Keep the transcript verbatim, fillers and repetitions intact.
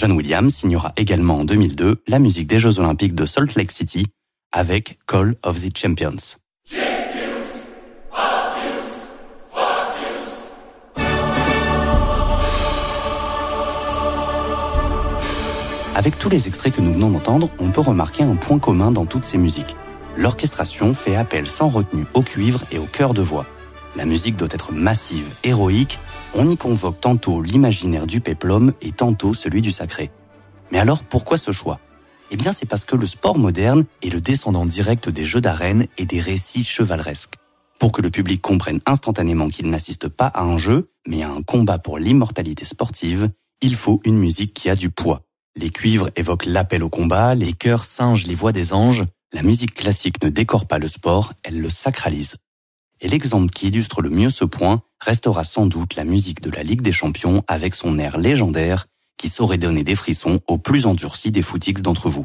John Williams signera également en deux mille deux la musique des Jeux Olympiques de Salt Lake City avec Call of the Champions. Avec tous les extraits que nous venons d'entendre, on peut remarquer un point commun dans toutes ces musiques. L'orchestration fait appel sans retenue au cuivre et au chœur de voix. La musique doit être massive, héroïque, on y convoque tantôt l'imaginaire du péplum et tantôt celui du sacré. Mais alors, pourquoi ce choix ? Eh bien, c'est parce que le sport moderne est le descendant direct des jeux d'arène et des récits chevaleresques. Pour que le public comprenne instantanément qu'il n'assiste pas à un jeu, mais à un combat pour l'immortalité sportive, il faut une musique qui a du poids. Les cuivres évoquent l'appel au combat, les chœurs singent les voix des anges. La musique classique ne décore pas le sport, elle le sacralise. Et l'exemple qui illustre le mieux ce point restera sans doute la musique de la Ligue des Champions avec son air légendaire qui saurait donner des frissons aux plus endurcis des footix d'entre vous.